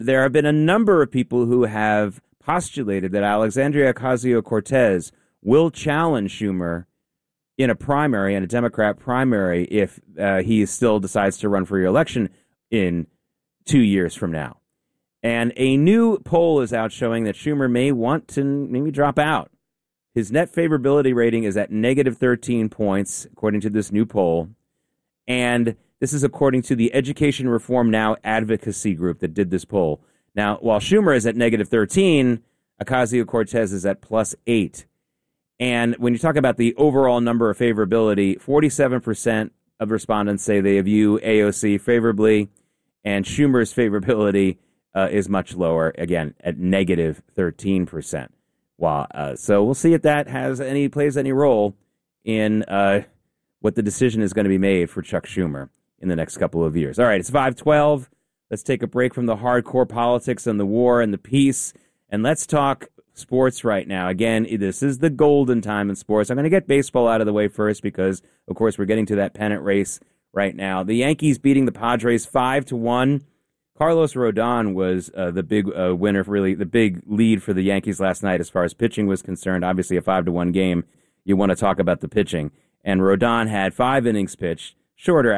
there have been a number of people who have postulated that Alexandria Ocasio-Cortez will challenge Schumer in a primary, in a Democrat primary, if he still decides to run for re-election in 2 years from now. And a new poll is out showing that Schumer may want to maybe drop out. His net favorability rating is at negative 13 points, according to this new poll. And this is according to the Education Reform Now advocacy group that did this poll. Now, while Schumer is at negative 13, Ocasio-Cortez is at plus 8. And when you talk about the overall number of favorability, 47% of respondents say they view AOC favorably, and Schumer's favorability is much lower, again, at negative 13%. So we'll see if that plays any role in what the decision is going to be made for Chuck Schumer in the next couple of years. All right, it's 5:12. Let's take a break from the hardcore politics and the war and the peace, and let's talk sports right now. Again, this is the golden time in sports. I'm going to get baseball out of the way first because, of course, we're getting to that pennant race right now. The Yankees beating the Padres 5-1. Carlos Rodon was the big winner, really the big lead for the Yankees last night as far as pitching was concerned. Obviously, a 5-1 game. You want to talk about the pitching. And Rodon had 5 innings pitched, shorter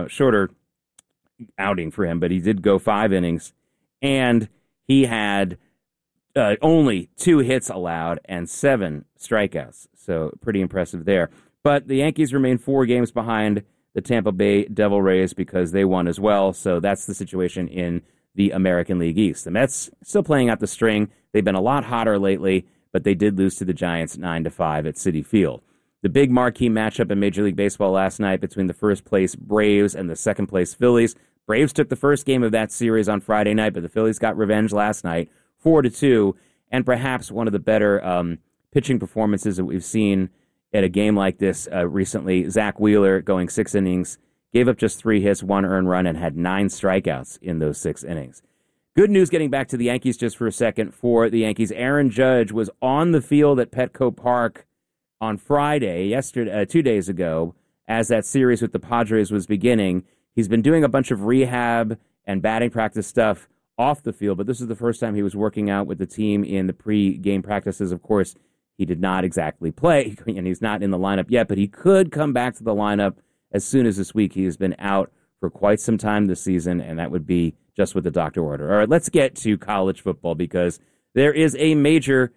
outing for him, but he did go 5 innings. And he had only 2 hits allowed and 7 strikeouts. So pretty impressive there. But the Yankees remain 4 games behind the Tampa Bay Devil Rays because they won as well. So that's the situation in the American League East. The Mets still playing out the string. They've been a lot hotter lately, but they did lose to the Giants 9-5 at Citi Field. The big marquee matchup in Major League Baseball last night between the first-place Braves and the second-place Phillies. Braves took the first game of that series on Friday night, but the Phillies got revenge last night, 4-2, and perhaps one of the better pitching performances that we've seen at a game like this recently. Zach Wheeler going 6 innings, gave up just 3 hits, 1 earned run, and had 9 strikeouts in those 6 innings. Good news getting back to the Yankees just for a second for the Yankees. Aaron Judge was on the field at Petco Park on Friday, 2 days ago, as that series with the Padres was beginning. He's been doing a bunch of rehab and batting practice stuff off the field, but this is the first time he was working out with the team in the pre-game practices. Of course, he did not exactly play, and he's not in the lineup yet, but he could come back to the lineup as soon as this week. He has been out for quite some time this season, and that would be just what the doctor ordered. All right, let's get to college football because there is a major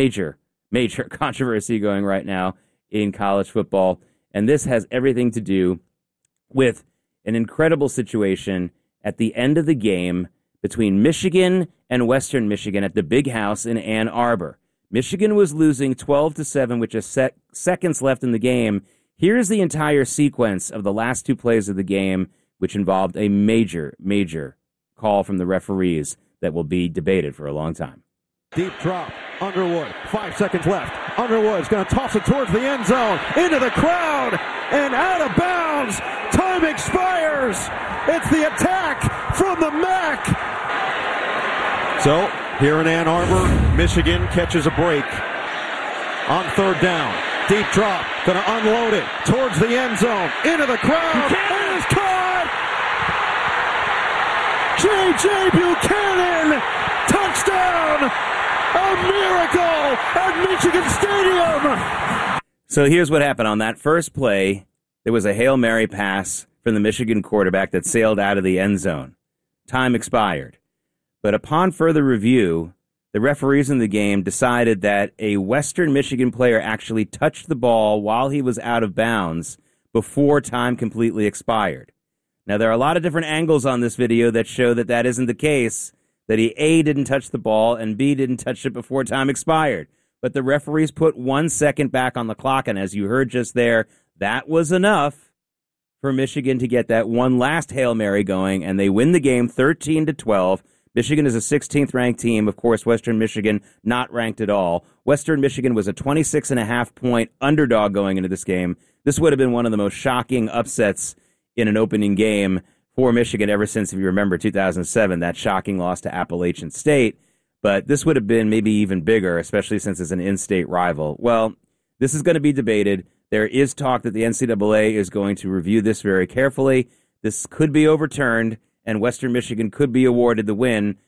controversy going right now in college football, and this has everything to do with an incredible situation at the end of the game between Michigan and Western Michigan at the Big House in Ann Arbor. Michigan was losing 12-7 with just seconds left in the game. Here's the entire sequence of the last 2 plays of the game, which involved a major call from the referees that will be debated for a long time. Deep drop, Underwood, 5 seconds left. Underwood's going to toss it towards the end zone, into the crowd, and out of bounds. Time expires. It's the attack from the MAC. So, here in Ann Arbor, Michigan catches a break on 3rd down. Deep drop, going to unload it towards the end zone, into the crowd, and it's caught! J.J. Buchanan, touchdown! A miracle at Michigan Stadium! So here's what happened on that first play. There was a Hail Mary pass from the Michigan quarterback that sailed out of the end zone. Time expired. But upon further review, the referees in the game decided that a Western Michigan player actually touched the ball while he was out of bounds before time completely expired. Now, there are a lot of different angles on this video that show that that isn't the case, that he, A, didn't touch the ball, and B, didn't touch it before time expired. But the referees put 1 second back on the clock, and as you heard just there, that was enough for Michigan to get that one last Hail Mary going, and they win the game 13-12. Michigan is a 16th ranked team. Of course, Western Michigan not ranked at all. Western Michigan was a 26.5-point underdog going into this game. This would have been one of the most shocking upsets in an opening game for Michigan ever since, if you remember, 2007, that shocking loss to Appalachian State. But this would have been maybe even bigger, especially since it's an in-state rival. Well, this is going to be debated. There is talk that the NCAA is going to review this very carefully. This could be overturned, and Western Michigan could be awarded the win.